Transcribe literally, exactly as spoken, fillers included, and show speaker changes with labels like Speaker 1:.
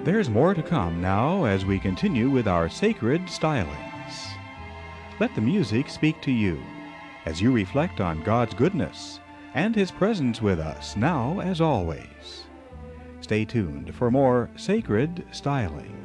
Speaker 1: There's more to come now as we continue with our sacred stylings. Let the music speak to you as you reflect on God's goodness and His presence with us now as always. Stay tuned for more sacred styling.